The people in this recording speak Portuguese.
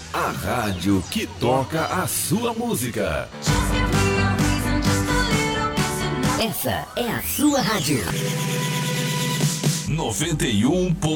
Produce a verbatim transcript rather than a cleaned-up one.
A rádio que toca a sua música. Essa é a sua rádio. noventa e um ponto